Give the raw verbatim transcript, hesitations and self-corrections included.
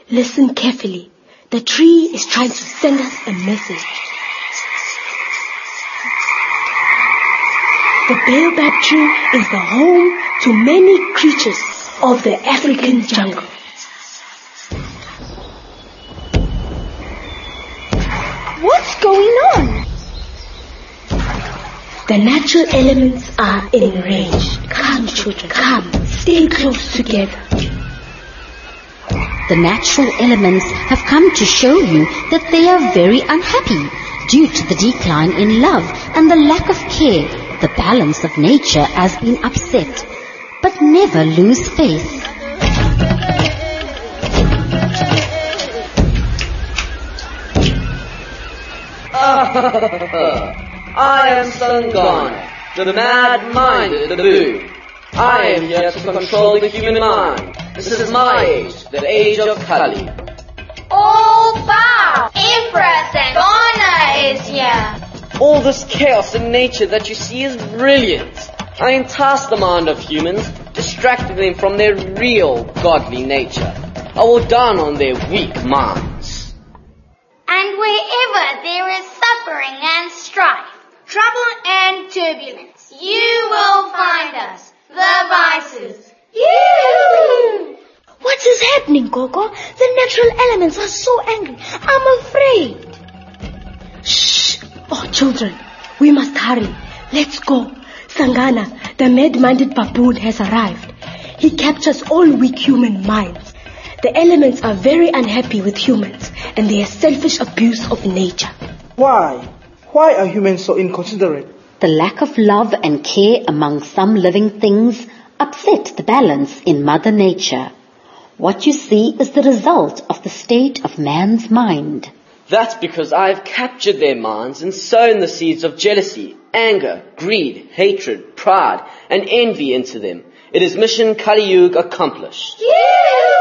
Listen carefully. The tree is trying to send us a message. The baobab tree is the home to many creatures of the African jungle. What's going on? The natural elements are in range. Come, children, come. Stay close together. The natural elements have come to show you that they are very unhappy due to the decline in love and the lack of care. The balance of nature has been upset. But never lose faith. I am Sangana, the mad-minded baboon. I am here to control the human mind. This is my age, the age of Kali. Oh wow! Emperor Sangana is here. All this chaos in nature that you see is brilliant. I entice the mind of humans, distracting them from their real godly nature. I will down on their weak minds. And wherever there is suffering and strife, trouble and turbulence, you will find us, the Vices. You! What is happening, Gogo? The natural elements are so angry. I'm afraid. Shh! Oh, children, we must hurry. Let's go. Sangana, the mad-minded baboon, has arrived. He captures all weak human minds. The elements are very unhappy with humans and their selfish abuse of nature. Why? Why are humans so inconsiderate? The lack of love and care among some living things upset the balance in Mother Nature. What you see is the result of the state of man's mind. That's because I have captured their minds and sown the seeds of jealousy, anger, greed, hatred, pride, and envy into them. It is mission Kali Yuga accomplished. You!